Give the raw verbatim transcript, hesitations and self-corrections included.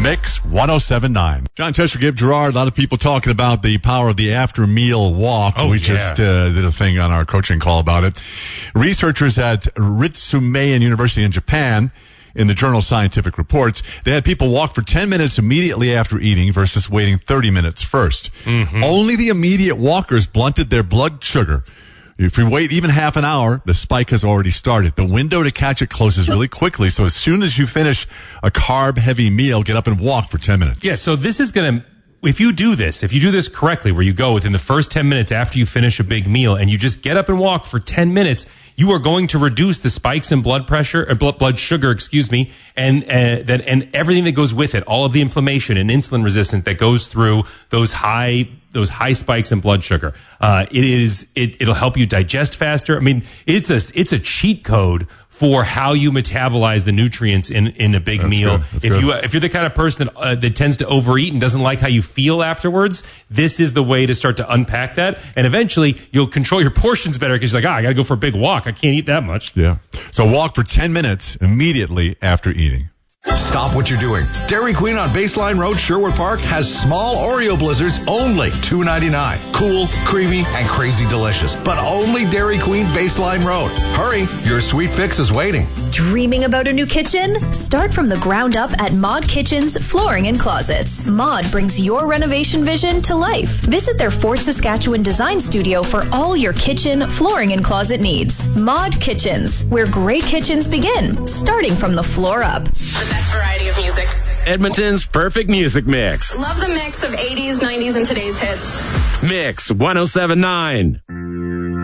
Mix one oh seven point nine. John Tesher, Gabe Gerard, a lot of people talking about the power of the after-meal walk. Oh, we yeah. just uh, did a thing on our coaching call about it. Researchers at Ritsumeikan University in Japan, in the journal Scientific Reports, they had people walk for ten minutes immediately after eating versus waiting thirty minutes first. Mm-hmm. Only the immediate walkers blunted their blood sugar. If you wait even half an hour, the spike has already started. The window to catch it closes really quickly. So as soon as you finish a carb-heavy meal, get up and walk for ten minutes. Yeah, so this is going to, if you do this, if you do this correctly, where you go within the first ten minutes after you finish a big meal and you just get up and walk for ten minutes, you are going to reduce the spikes in blood pressure, or blood, blood sugar, excuse me, and, uh, that, and everything that goes with it, all of the inflammation and insulin resistance that goes through those high, those high spikes in blood sugar. Uh, it is, it, it'll help you digest faster. I mean, it's a, it's a cheat code for how you metabolize the nutrients in, in a big That's meal. good. That's if good. you, if you're the kind of person that, uh, that tends to overeat and doesn't like how you feel afterwards, this is the way to start to unpack that. And eventually you'll control your portions better because you're like, ah, I gotta go for a big walk. I can't eat that much. Yeah. So walk for ten minutes immediately after eating. Stop what you're doing. Dairy Queen on Baseline Road, Sherwood Park, has small Oreo blizzards, only two ninety-nine. Cool, creamy, and crazy delicious. But only Dairy Queen, Baseline Road. Hurry, your sweet fix is waiting. Dreaming about a new kitchen? Start from the ground up at Mod Kitchens Flooring and Closets. Mod brings your renovation vision to life. Visit their Fort Saskatchewan design studio for all your kitchen, flooring, and closet needs. Mod Kitchens, where great kitchens begin, starting from the floor up. The best variety of music. Edmonton's perfect music mix. Love the mix of eighties, nineties, and today's hits. Mix one oh seven point nine.